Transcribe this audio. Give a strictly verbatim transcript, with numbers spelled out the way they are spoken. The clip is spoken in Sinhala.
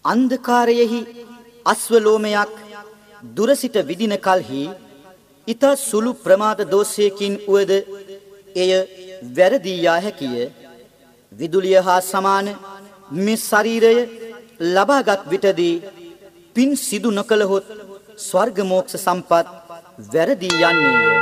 අන්ධකාරයෙහි අස්වලෝමයක් දුර සිට විදින කලෙහි ඊට සුළු ප්‍රමාද දෝෂයකින් උවද එය වැරදී යා හැකිය. විදුලිය හා සමාන මේ ශරීරය ලබාගත් විටදී පින් සිදු නොකළහොත් ස්වර්ග මෝක්ෂ සම්පත් වැරදී යන්නේය.